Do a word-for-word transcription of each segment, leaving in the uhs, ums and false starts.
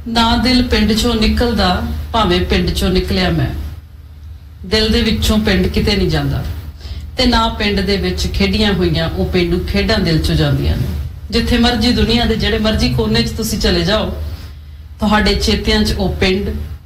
ना दिल पिंड चों निकलदा भावें पिंड चों निकलिया मैं दिल दे विचों पिंड किते नहीं जांदा ते ना पिंड दे विच खेडियां होईयां ओ पेंडू खेडां दिल चों जांदियां ने जिथे मर्जी दुनिया दे जेड़े मर्जी कोने च तुसी चले जाओ तुहाडे चेतियां च ओ पिंड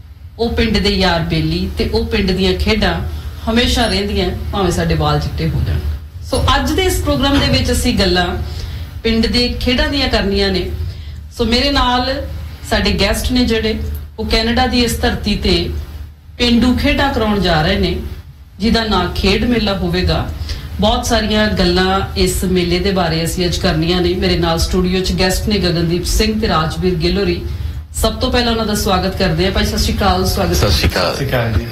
ओ पिंड दे यार बेली ते ओ पिंड दियां खेडां हमेशा रहिंदियां भावें साडे वाल चिट्टे हो जाण। सो अज दे इस प्रोग्राम दे विच असीं गल्लां पिंड दे खेडां दियां करनियां ने। सो मेरे नाल साडे गैस्ट ने जेड़े वो कैनेडा दी इस धरती ते पेंडू खेडां कराउण जा रहे ने जिहदा नां खेड मेला होवेगा। बहुत सारियां गल्लां इस मेले दे बारे असीं अज करनियां ने। मेरे नाल स्टूडियो च गैस्ट ने गगनदीप सिंह ते राजवीर गिलोरी। सब तो पहला उन्हां दा स्वागत करदे आ। भाई सत श्री अकाल। स्वागत सत श्री अकाल जी।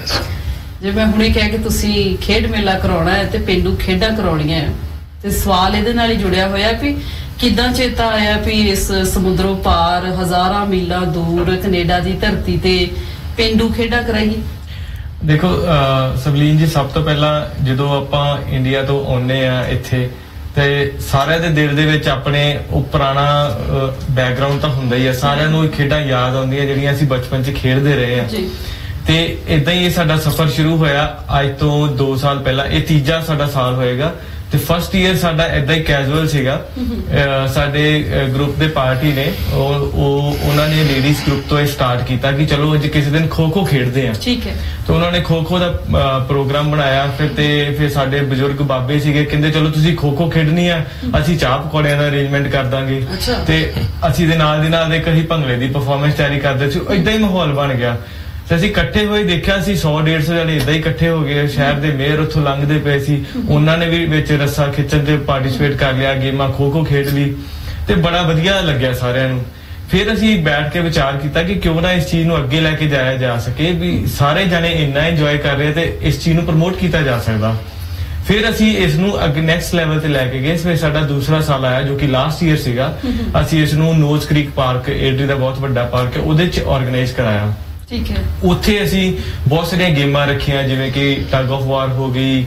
जे मैं हुणे कह के तुसीं खेड मेला कराउणा है ते पेंडू खेडां कराउणीआं है ते सवाल इहदे नाल ही जुड़िया होया भी किदां चेता आया भी इस समुद्रों पार हजारां मीलां दूर कनेडा दी धरती ते पेंडू खेडां कराई। देखो सबलीन जी सब तो पहला जो आपां इंडिया तो आउने आ इत्थे ते सारे दे दिल दे विच अपने ओ पुराना बैकग्राउंड तां हुंदा ही है। सारिआं नूं खेडां याद आउंदियां जिहड़ियां असीं बचपन च खेडदे रहे आ ते इदां ही साडा सफर शुरू होया अज तो दो साल पहला। ये तीजा साडा साल होएगा ते फर्स्ट ईयर साडा इदां ही कैजुअल सीगा। साडे ग्रुप दे पार्टी ने उन्होंने ने लेडीज ग्रुप तो स्टार्ट किया कि चलो अज किसी दिन खो खो खेडते हैं। ठीक है। तो उन्होंने खो खो का प्रोग्राम बनाया फिर ते फिर साडे बजुर्ग बाबे सीगे कहंदे चलो तुसी खो खो खेडनी है असीं चाह पकौड़ियां दा अरेंजमेंट कर दांगे। ते असीं दे नाल दी नाल एक असीं भंगड़े दी परफॉर्मेंस तैयारी करदे सी। इदां ही माहौल बन गया ते असीं इकट्ठे होए देखिया सी सौ डेढ़ सौ जने इदां ही इकट्ठे हो गए। शहर दे मेयर उत्थों लंघदे पे सी उन्हां ने भी विच रस्सा खिच्चण ते पार्टिसिपेट कर लिया गेमां खो खो खेड ली ते बड़ा वधिया लग्गिया सारिआं नूं। फिर असीं बैठ के विचार किया कि क्यों ना इस चीज नूं अगे लैके जाया जा सके भी सारे जने इन्ना इंजॉय कर रहे ते इस चीज नूं प्रमोट किया जा सकदा। फिर असीं इस नूं अगे नैक्सट लैवल ते लैके गए। फिर साडा दूसरा साल आया जो कि लास्ट ईयर सीगा। असीं इस नूं नोज क्रीक पार्क एडी दा बहुत वड्डा पार्क है उहदे च ऑर्गेनाइज कराया। ठीक है। उत्थे असीं बहुत सारियां गेमां रखियां जिवें कि टग ऑफ वार हो गई